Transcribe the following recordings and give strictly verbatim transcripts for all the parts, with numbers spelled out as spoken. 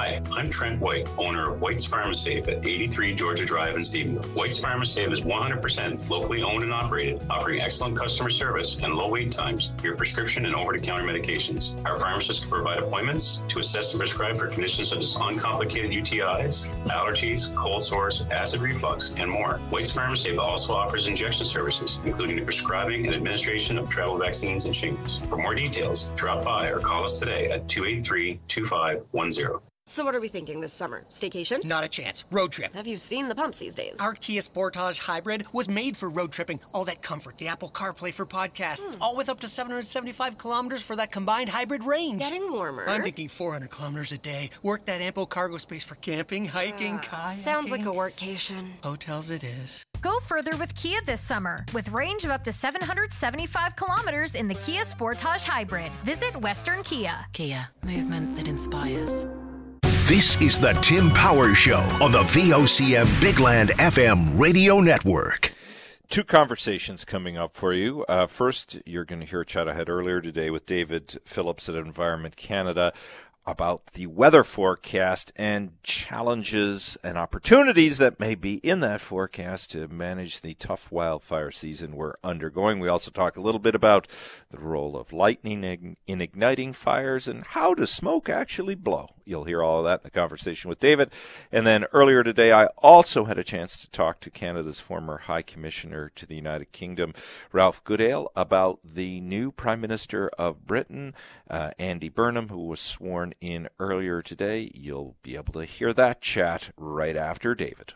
Hi, I'm Trent White, owner of White's Pharmasafe at eighty-three Georgia Drive in Stephenville. White's Pharmasafe is one hundred percent locally owned and operated, offering excellent customer service and low wait times for your prescription and over-the-counter medications. Our pharmacists can provide appointments to assess and prescribe for conditions such as uncomplicated U T Is, allergies, cold sores, acid reflux, and more. White's Pharmasafe also offers injection services, including the prescribing and administration of travel vaccines and shingles. For more details, drop by or call us today at two eight three, two five one zero. So what are we thinking this summer? Staycation? Not a chance. Road trip. Have you seen the pumps these days? Our Kia Sportage Hybrid was made for road tripping. All that comfort, the Apple CarPlay for podcasts, hmm. all with up to seven hundred seventy-five kilometers for that combined hybrid range. Getting warmer. I'm thinking four hundred kilometers a day. Work that ample cargo space for camping, hiking, uh, kayaking. Sounds like a workcation. Hotels it is. Go further with Kia this summer with range of up to seven hundred seventy-five kilometers in the Kia Sportage Hybrid. Visit Western Kia. Kia, movement that inspires. This is the Tim Power Show on the V O C M Big Land F M radio network. Two conversations coming up for you. Uh, first, you're going to hear a chat I had earlier today with David Phillips at Environment Canada about the weather forecast and challenges and opportunities that may be in that forecast to manage the tough wildfire season we're undergoing. We also talk a little bit about the role of lightning in, in igniting fires and how does smoke actually blow. You'll hear all of that in the conversation with David. And then earlier today, I also had a chance to talk to Canada's former High Commissioner to the United Kingdom, Ralph Goodale, about the new Prime Minister of Britain, uh, Andy Burnham, who was sworn in earlier today. You'll be able to hear that chat right after David.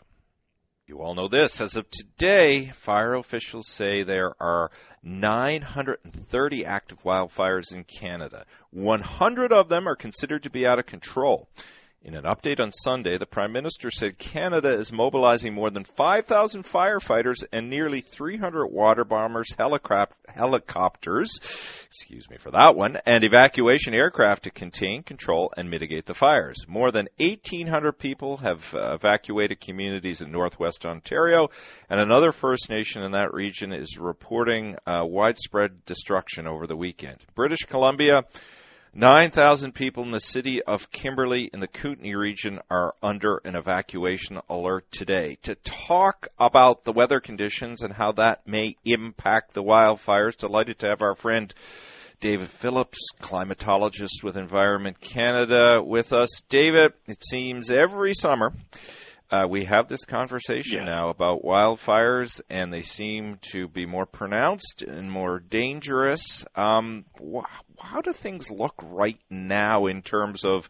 You all know this. As of today, fire officials say there are nine hundred thirty active wildfires in Canada. one hundred of them are considered to be out of control. In an update on Sunday, the Prime Minister said Canada is mobilizing more than five thousand firefighters and nearly three hundred water bombers, helicop- helicopters, excuse me for that one, and evacuation aircraft to contain, control, and mitigate the fires. More than eighteen hundred people have uh, evacuated communities in northwest Ontario, and another First Nation in that region is reporting uh, widespread destruction over the weekend. British Columbia, nine thousand people in the city of Kimberley in the Kootenay region are under an evacuation alert today. To talk about the weather conditions and how that may impact the wildfires, delighted to have our friend David Phillips, climatologist with Environment Canada, with us. David, it seems every summer Uh, we have this conversation yeah. now about wildfires, and they seem to be more pronounced and more dangerous. Um, wh- how do things look right now in terms of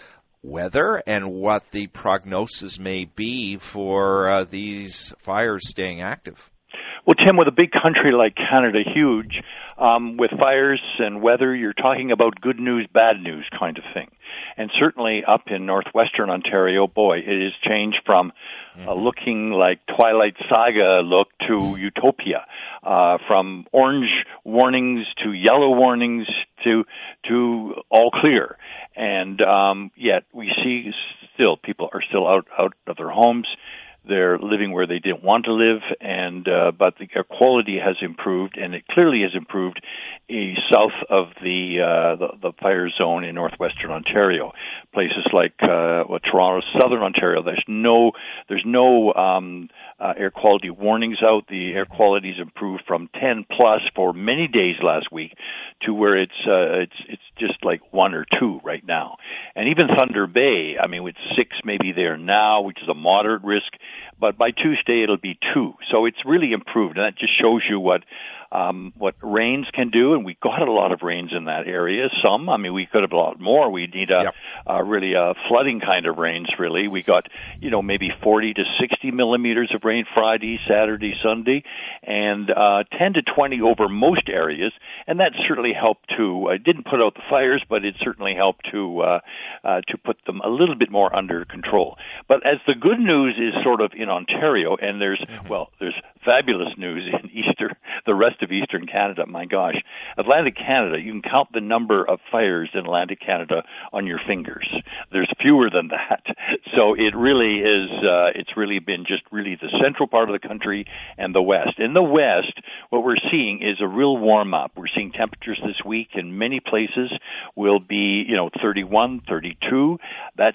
weather and what the prognosis may be for uh, these fires staying active? Well, Tim, with a big country like Canada, huge, um, with fires and weather, you're talking about good news, bad news kind of thing. And certainly up in northwestern Ontario, boy, it has changed from uh, looking like Twilight Saga look to utopia, uh, from orange warnings to yellow warnings to to all clear. And um, yet we see still people are still out, out of their homes. They're living where they didn't want to live, and uh, but the air quality has improved, and it clearly has improved uh, south of the, uh, the the fire zone in northwestern Ontario. Places like uh, well, Toronto, southern Ontario, there's no there's no um, uh, air quality warnings out. The air quality has improved from ten plus for many days last week to where it's uh, it's it's just like one or two right now. And even Thunder Bay, I mean, with six maybe there now, which is a moderate risk. But by Tuesday, it'll be two. So it's really improved, and that just shows you what um, what rains can do. And we got a lot of rains in that area. Some, I mean, we could have a lot more. We need a, yep. a really a flooding kind of rains, really. We got, you know, maybe forty to sixty millimeters of rain Friday, Saturday, Sunday, and uh, ten to twenty over most areas. And that certainly helped to, uh, didn't put out the fires, but it certainly helped to uh, uh, to put them a little bit more under control. But as the good news is sort of in Ontario, and there's, mm-hmm. well, there's fabulous news in Easter, the rest of Eastern Canada. My gosh, Atlantic Canada, you can count the number of fires in Atlantic Canada on your fingers. There's fewer than that. So it really is, uh, it's really been just really the central part of the country and the West. In the West, what we're seeing is a real warm-up. We're seeing temperatures this week in many places will be, you know, thirty-one, thirty-two. That's